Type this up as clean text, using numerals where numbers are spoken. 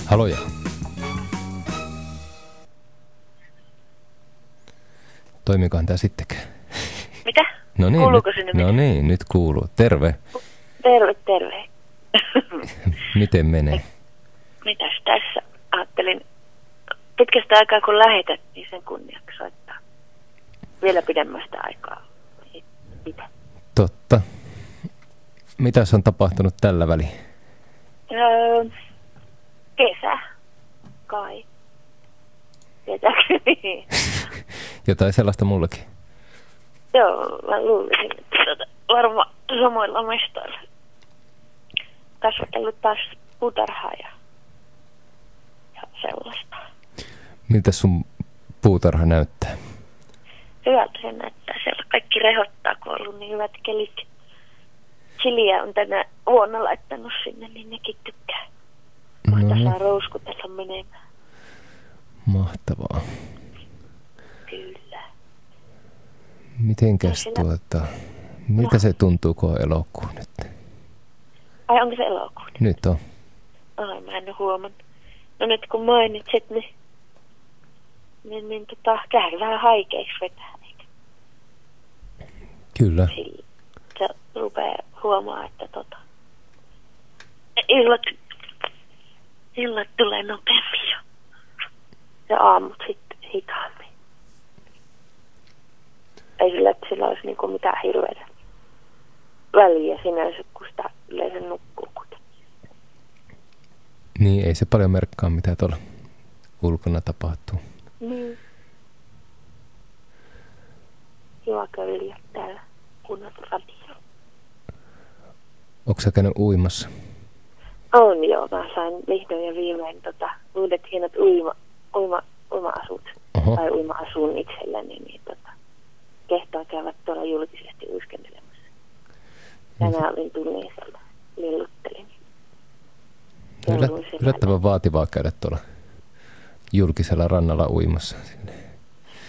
Haloja. Toimikohan tää sittenkään? Mitä? No niin, kuuluuko sinne no niin, nyt kuuluu. Terve. Terve. Miten menee? Mitäs tässä? Ajattelin pitkästä aikaa kun lähetät, niin sen kunniaksi soittaa vielä pidemmästä aikaa. Mitä? Totta. Mitäs on tapahtunut tällä väliin? Kesä. Kai. Tietääkö niin? Jotain sellaista mullekin. Joo, mä luulisin, että varmaan samoilla mestoilla. Kasvatellut taas puutarhaa ja sellaista. Miltä sun puutarha näyttää? Hyvältä se näyttää. Siellä kaikki rehottaa, kun on ollut niin hyvät kelit. Chiliä on tänä vuonna laittanut sinne, niin nekin tykkää. Kohta saa rouskutella menemään. Mahtavaa. Kyllä. Mitenkäs miltä se tuntuu, kun on elokuu nyt? Ai onko se elokuu? Nyt on. Ai mä en ole huomannut. No nyt kun mainitsit, niin käy vähän haikeiksi vetää, eikö? Kyllä. Sillä se rupeaa huomaa, että illat tulee nopeammin jo. Ja aamut sitten hitaammin. Ei sillä, että sillä olisi niinku mitään hirveätä väliä sinänsä, kun sitä yleensä nukkuu kuitenkin. Niin, ei se paljon merkkaa, mitä tuolla ulkona tapahtuu. Niin. Kiva köljä täällä kuunnella radio. Onko sä käynyt uimassa? On joo, mä sain vihdoin ja viimein uudet hienot uima-asut. Oho. Tai uima-asun itselleni, niin kehtaa käydä tuolla julkisesti uiskentelemässä. Tänään olin tunnin siellä, lilluttelin. Yllättävän vaativaa käydä tuolla julkisella rannalla uimassa.